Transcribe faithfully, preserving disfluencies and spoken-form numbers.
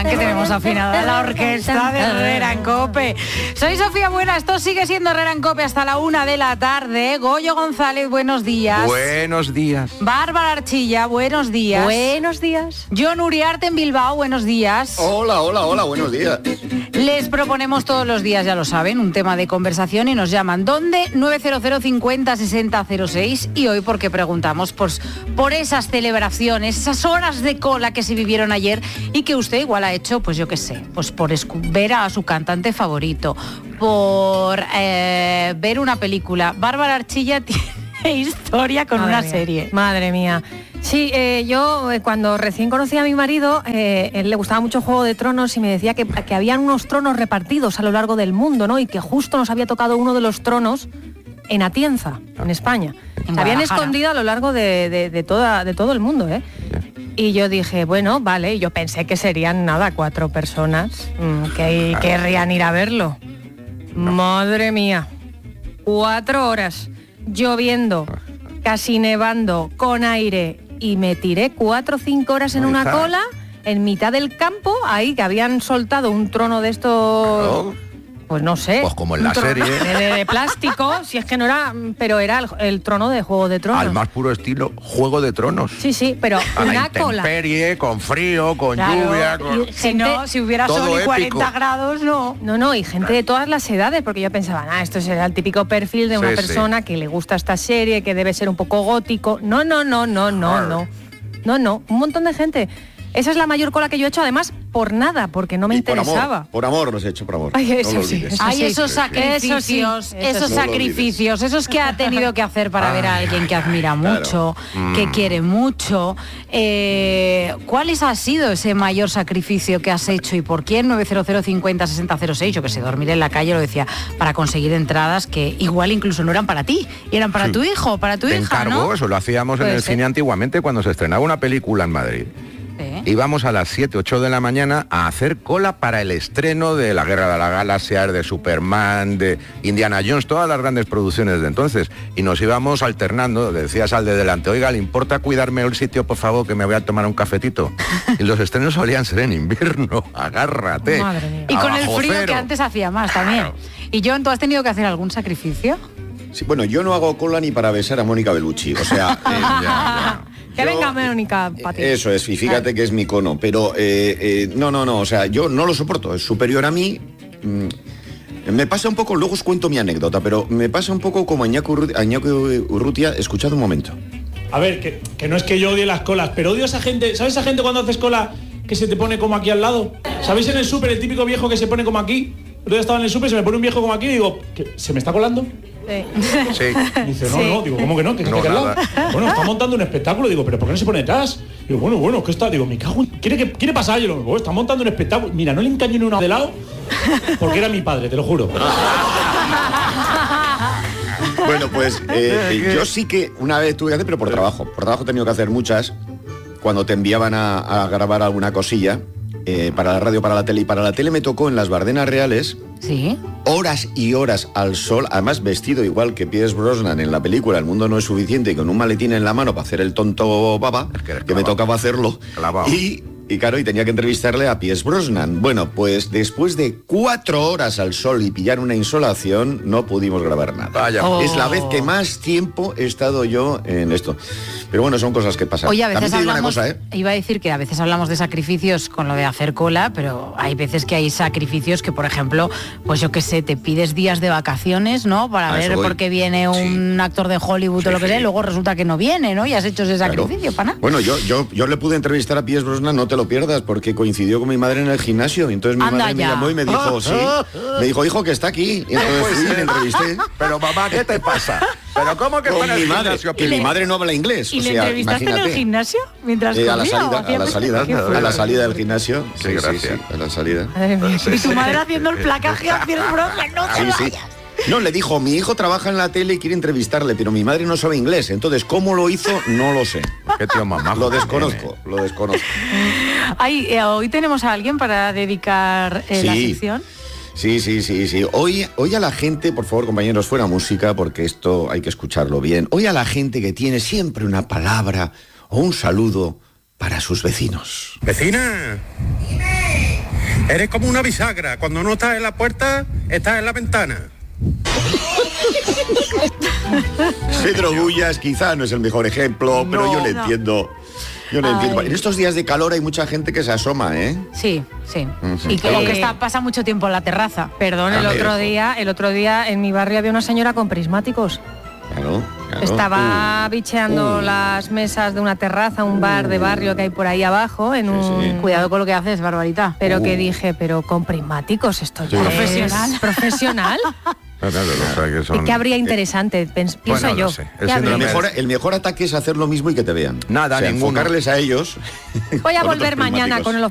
verán que tenemos afinada la orquesta de Herrera en Cope. Soy Sofía Buena, esto sigue siendo Herrera en Cope hasta la una de la tarde. Goyo González, buenos días. Buenos días. Bárbara Archilla, buenos días. Buenos días. John Uriarte en Bilbao, buenos días. Hola, hola, hola, buenos días. Les proponemos todos los días, ya lo saben, un tema de conversación y nos llaman. ¿Dónde? nueve cero cero cincuenta sesenta cero seis. Y hoy porque preguntamos pues, por esas celebraciones, esas horas de cola que se vivieron ayer y que usted igual ha hecho, pues yo qué sé, pues por ver a su cantante favorito, por eh, ver una película. Bárbara Archilla tiene historia con Madre una mía. serie. Madre mía. Sí, eh, yo eh, cuando recién conocí a mi marido, eh, él le gustaba mucho Juego de Tronos y me decía que, que habían unos tronos repartidos a lo largo del mundo, ¿no? Y que justo nos había tocado uno de los tronos en Atienza, en España. En Se habían Guadalajara. escondido a lo largo de, de, de, toda, de todo el mundo, ¿eh? Y yo dije, bueno, vale, yo pensé que serían, nada, cuatro personas mmm, que querrían ir a verlo. Madre mía, cuatro horas, lloviendo, casi nevando, con aire, y me tiré cuatro o cinco horas en una Hija. cola, en mitad del campo, ahí que habían soltado un trono de estos... Claro. Pues no sé. Pues como en la un trono serie. De, de- de plástico, si es que no era, pero era el, el trono de Juego de Tronos. Al más puro estilo Juego de Tronos. Sí, sí, pero A la una cola. intemperie, con frío, con Claro, lluvia. Con... y- Si no, si hubiera Todo sol y épico. cuarenta grados, no. No, no, y gente de todas las edades, porque yo pensaba, ah, esto será el típico perfil de una Sí, persona que le gusta esta serie, que debe ser un poco gótico. No, no, no, no, no, no. No, no, un montón de gente. Esa es la mayor cola que yo he hecho, además, por nada, porque no me Y por interesaba. amor, por amor los he hecho, por amor. Ay, eso no lo sí, olvides. eso Hay sí. esos Sí, sí. sacrificios, Eso sí, eso esos sí. No lo sacrificios, esos que ha tenido que hacer para ver a alguien que admira mucho, que quiere mucho. Eh, ¿Cuál ha sido ese mayor sacrificio que has hecho y por quién? nueve cero cero cincuenta sesenta cero seis, yo que sé, dormir en la calle, lo decía, para conseguir entradas que igual incluso no eran para ti, y eran para Sí. tu hijo, para tu Te hija, encargo, ¿no? eso lo hacíamos en Puede el ser. cine antiguamente cuando se estrenaba una película en Madrid. Sí. Íbamos a las siete, ocho de la mañana a hacer cola para el estreno de La Guerra de las Galaxias, de Superman, de Indiana Jones, todas las grandes producciones de entonces. Y nos íbamos alternando, decías al de delante, oiga, ¿le importa cuidarme el sitio, por favor, que me voy a tomar un cafetito? Y los estrenos solían ser en invierno, agárrate. Madre mía. Y con el abajo frío cero. que antes hacía más también. Y John, ¿tú has tenido que hacer algún sacrificio? Sí, bueno, yo no hago cola ni para besar a Mónica Bellucci, o sea... eh, Ya, ya. Que Yo- venga Mónica para ti. Eso es, y fíjate que es mi cono, pero eh, eh, no, no, no, o sea, yo no lo soporto, es superior a mí. mm, me pasa un poco, luego os cuento mi anécdota, pero me pasa un poco como a Iñaki Urrutia, a Iñaki Urrutia, escuchad un momento. A ver, que, que no es que yo odie las colas, pero odio a esa gente. ¿Sabes esa gente cuando haces cola que se te pone como aquí al lado? ¿Sabéis en el súper el típico viejo que se pone como aquí? El otro día estaba en el súper, se me pone un viejo como aquí y digo, ¿qué, ¿se me está colando? Sí. Sí. Y dice, no, Sí. no, digo, ¿cómo que no? ¿Que No, está aquí al lado? nada. Bueno, está montando un espectáculo, digo, ¿pero por qué no se pone detrás? Digo, bueno, bueno, ¿qué está? Digo, me cago en... ¿Quiere, que, ¿quiere pasar? Yo lo digo, está montando un espectáculo. Mira, no le encañé ni uno de lado porque era mi padre, te lo juro. Bueno, pues eh, yo sí que una vez tuve que hacer, pero por trabajo. Por trabajo he tenido que hacer muchas. Cuando te enviaban a, a grabar alguna cosilla, eh, para la radio, para la tele. Y para la tele me tocó en las Bardenas Reales, Sí. horas y horas al sol, además vestido igual que Pierce Brosnan en la película El mundo no es suficiente, y con un maletín en la mano para hacer el tonto baba, Es que eres que me clavado. tocaba hacerlo. Clavado. Y, y claro, y tenía que entrevistarle a Pierce Brosnan. Bueno, pues después de cuatro horas al sol y pillar una insolación, no pudimos grabar nada. Vaya. Oh. Es la vez que más tiempo he estado yo en esto. Pero bueno, son cosas que pasan. Oye, a veces También te digo una hablamos, cosa, ¿eh? iba a decir que a veces hablamos de sacrificios con lo de hacer cola, pero hay veces que hay sacrificios que, por ejemplo, pues yo qué sé, te pides días de vacaciones, ¿no? Para A eso ver voy. por qué viene un actor de Hollywood Sí, o lo que sí. sea, y luego resulta que no viene, ¿no? Y has hecho ese Claro. sacrificio, para nada. Bueno, yo, yo, yo le pude entrevistar a Pierce Brosnan, no te lo pierdas, porque coincidió con mi madre en el gimnasio. Y entonces mi Anda madre me ya. llamó y me dijo, sí. Me dijo, hijo, que está aquí. Y entonces Pues fui y sí. le entrevisté. Pero mamá, ¿qué te pasa? ¿Pero cómo que Con fue en el mi madre, gimnasio? que mi madre no habla inglés. ¿Y o le sea, entrevistaste en el imagínate. gimnasio mientras Eh, a la comía, o salida, hacía- a la salida, Qué a la fuerte. salida del gimnasio. Sí, gracias. a la salida. Madre mía. Y tu madre haciendo el placaje a Pierce Brosnan, no te Sí, sí. vayas. No, le dijo, mi hijo trabaja en la tele y quiere entrevistarle, pero mi madre no sabe inglés. Entonces, ¿cómo lo hizo? No lo sé. Qué tío mamá. Lo desconozco, lo desconozco. Ay, eh, hoy tenemos a alguien para dedicar eh, la Sí. sección. Sí, sí, sí, sí. Hoy, hoy a la gente, por favor, compañeros, fuera música, porque esto hay que escucharlo bien. Hoy a la gente que tiene siempre una palabra o un saludo para sus vecinos. Vecina. Eres como una bisagra. Cuando no estás en la puerta, estás en la ventana. Pedro Bullas quizá no es el mejor ejemplo, pero No, yo le no. entiendo. Yo le Ay. entiendo. En estos días de calor hay mucha gente que se asoma, ¿eh? Sí, sí. Ujú. Y que, Eh, o que está, pasa mucho tiempo en la terraza. Perdón, el Ah, otro ojo. día, el otro día en mi barrio había una señora con prismáticos. Claro, claro. Estaba Uh. bicheando Uh. las mesas de una terraza, un bar de barrio que hay por ahí abajo, en un... sí. Cuidado con lo que haces, Barbarita. Pero Uh. que dije, pero con prismáticos, esto ya Sí. es Profesional. profesional. Claro, o sea, que ¿Y son- qué habría interesante? Pens- pienso Bueno, yo. no sé. El ¿Qué síndrome habría? El de- mejor, el mejor ataque es hacer lo mismo y que te vean. Nada, O sea, ninguno. enfocarles a ellos. Voy a con volver otros mañana prismáticos. con los